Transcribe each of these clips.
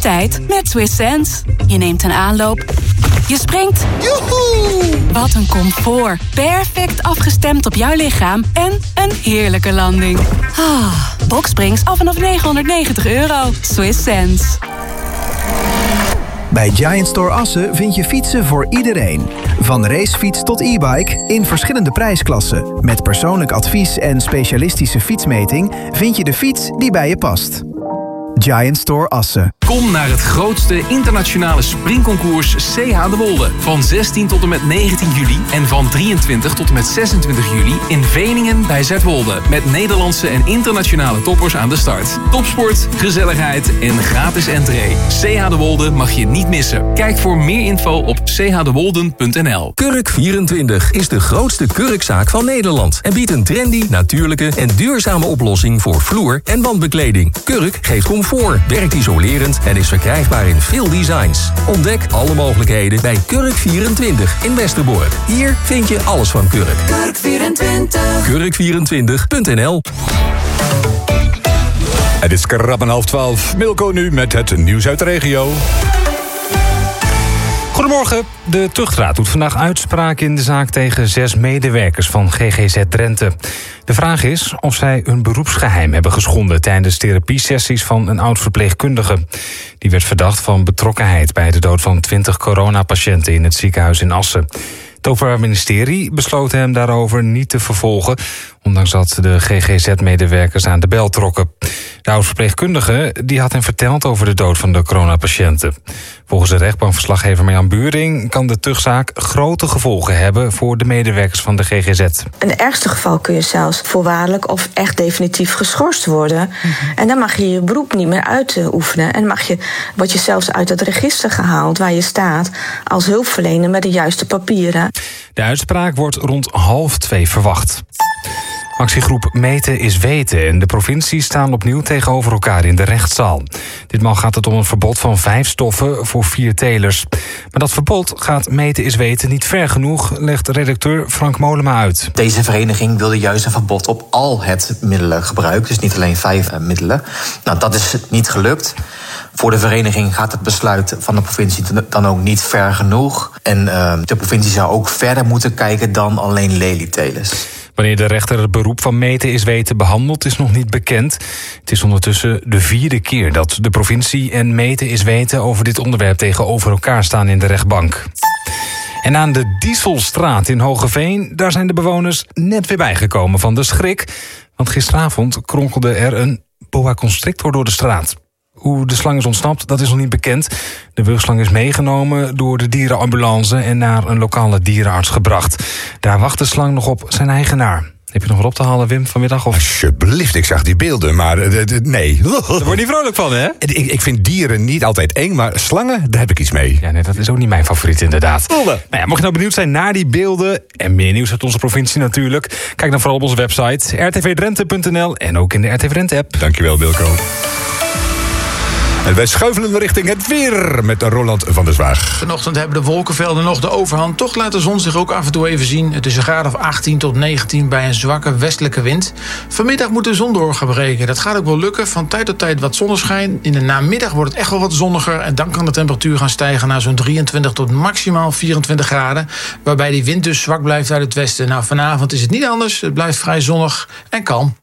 tijd met Swiss Sense. Je neemt een aanloop. Je springt. Joehoe! Wat een comfort. Perfect afgestemd op jouw lichaam en een heerlijke landing. Boxsprings af vanaf €990. Swiss Sense. Bij Giant Store Assen vind je fietsen voor iedereen. Van racefiets tot e-bike in verschillende prijsklassen. Met persoonlijk advies en specialistische fietsmeting vind je de fiets die bij je past. Giant Store Assen. Kom naar het grootste internationale springconcours CH de Wolde. Van 16 tot en met 19 juli en van 23 tot en met 26 juli in Veningen bij Zuidwolde. Met Nederlandse en internationale toppers aan de start. Topsport, gezelligheid en gratis entree. CH de Wolde mag je niet missen. Kijk voor meer info op chdewolden.nl. Kurk24 is de grootste kurkzaak van Nederland en biedt een trendy, natuurlijke en duurzame oplossing voor vloer- en wandbekleding. Kurk geeft comfort, werkt isolerend en is verkrijgbaar in veel designs. Ontdek alle mogelijkheden bij Kurk24 in Westerbork. Hier vind je alles van Kurk. Kurk24. Kurk24.nl. Het is krap en 11:30. Milko nu met het nieuws uit de regio. Goedemorgen. De Tuchtraad doet vandaag uitspraak in de zaak tegen 6 medewerkers van GGZ Drenthe. De vraag is of zij hun beroepsgeheim hebben geschonden tijdens therapiesessies van een oud-verpleegkundige. Die werd verdacht van betrokkenheid bij de dood van 20 coronapatiënten in het ziekenhuis in Assen. Het Openbaar Ministerie besloot hem daarover niet te vervolgen, ondanks dat de GGZ-medewerkers aan de bel trokken. De oud-verpleegkundige die had hem verteld over de dood van de coronapatiënten. Volgens de rechtbankverslaggever Marjan Buring kan de tuchtzaak grote gevolgen hebben voor de medewerkers van de GGZ. In het ergste geval kun je zelfs voorwaardelijk of echt definitief geschorst worden. En dan mag je je beroep niet meer uitoefenen. En word je zelfs uit het register gehaald waar je staat als hulpverlener met de juiste papieren. De uitspraak wordt rond 1:30 verwacht. Actiegroep Meten is Weten en de provincies staan opnieuw tegenover elkaar in de rechtszaal. Ditmaal gaat het om een verbod van 5 stoffen voor 4 telers. Maar dat verbod gaat Meten is Weten niet ver genoeg, legt redacteur Frank Molema uit. Deze vereniging wilde juist een verbod op al het middelengebruik, dus niet alleen 5 middelen. Nou, dat is niet gelukt. Voor de vereniging gaat het besluit van de provincie dan ook niet ver genoeg. En de provincie zou ook verder moeten kijken dan alleen lelietelers. Wanneer de rechter het beroep van Meten is Weten behandelt is nog niet bekend. Het is ondertussen de 4e keer dat de provincie en Meten is Weten over dit onderwerp tegenover elkaar staan in de rechtbank. En aan de Dieselstraat in Hogeveen, daar zijn de bewoners net weer bijgekomen van de schrik. Want gisteravond kronkelde er een boa constrictor door de straat. Hoe de slang is ontsnapt, dat is nog niet bekend. De wilgslang is meegenomen door de dierenambulance en naar een lokale dierenarts gebracht. Daar wacht de slang nog op zijn eigenaar. Heb je nog wat op te halen, Wim, vanmiddag? Of? Alsjeblieft, ik zag die beelden, maar nee. Daar word je niet vrolijk van, hè? Ik vind dieren niet altijd eng, maar slangen, daar heb ik iets mee. Ja, nee, dat is ook niet mijn favoriet, inderdaad. Nou ja, mocht je nou benieuwd zijn naar die beelden en meer nieuws uit onze provincie natuurlijk, kijk dan vooral op onze website rtvdrenthe.nl en ook in de RTV Drenthe-app. Dankjewel, Wilco. En wij schuiven richting het weer met Roland van der Zwaag. Vanochtend hebben de wolkenvelden nog de overhand. Toch laat de zon zich ook af en toe even zien. Het is een graad of 18 tot 19 bij een zwakke westelijke wind. Vanmiddag moet de zon door gaan breken. Dat gaat ook wel lukken. Van tijd tot tijd wat zonneschijn. In de namiddag wordt het echt wel wat zonniger. En dan kan de temperatuur gaan stijgen naar zo'n 23 tot maximaal 24 graden. Waarbij die wind dus zwak blijft uit het westen. Nou, vanavond is het niet anders. Het blijft vrij zonnig en kalm.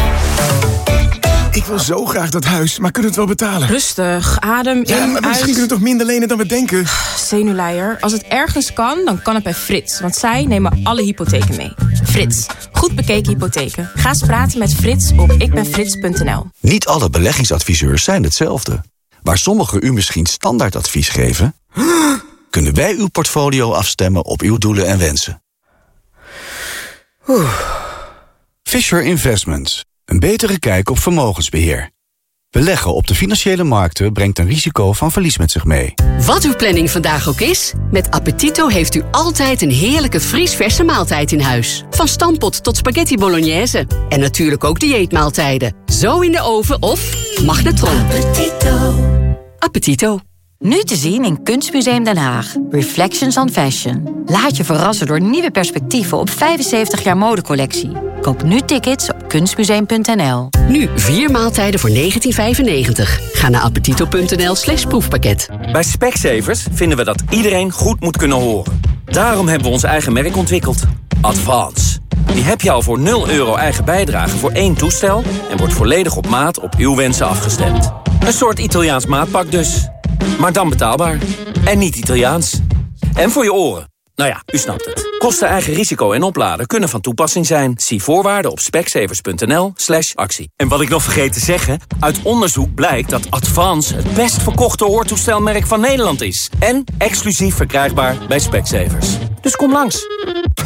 Ik wil zo graag dat huis, maar kunnen we het wel betalen? Rustig, adem in, maar misschien kunnen we toch minder lenen dan we denken? Zenuwleier. Als het ergens kan, dan kan het bij Frits. Want zij nemen alle hypotheken mee. Frits. Goed bekeken hypotheken. Ga eens praten met Frits op ikbenfrits.nl. Niet alle beleggingsadviseurs zijn hetzelfde. Waar sommigen u misschien standaardadvies geven, kunnen wij uw portfolio afstemmen op uw doelen en wensen. Fisher Investments. Een betere kijk op vermogensbeheer. Beleggen op de financiële markten brengt een risico van verlies met zich mee. Wat uw planning vandaag ook is, met Appetito heeft u altijd een heerlijke vriesverse maaltijd in huis. Van stampot tot spaghetti bolognese. En natuurlijk ook dieetmaaltijden. Zo in de oven of magnetron. Appetito. Appetito. Nu te zien in Kunstmuseum Den Haag. Reflections on Fashion. Laat je verrassen door nieuwe perspectieven op 75 jaar modecollectie. Koop nu tickets op kunstmuseum.nl. Nu 4 maaltijden voor €19,95. Ga naar appetito.nl/proefpakket. Bij Specsavers vinden we dat iedereen goed moet kunnen horen. Daarom hebben we ons eigen merk ontwikkeld. Advance. Die heb je al voor €0 eigen bijdrage voor 1 toestel... en wordt volledig op maat op uw wensen afgestemd. Een soort Italiaans maatpak dus. Maar dan betaalbaar. En niet Italiaans. En voor je oren. Nou ja, u snapt het. Kosten, eigen risico en opladen kunnen van toepassing zijn. Zie voorwaarden op specsavers.nl/actie. En wat ik nog vergeet te zeggen... uit onderzoek blijkt dat Advance het best verkochte hoortoestelmerk van Nederland is. En exclusief verkrijgbaar bij Specsavers. Dus kom langs.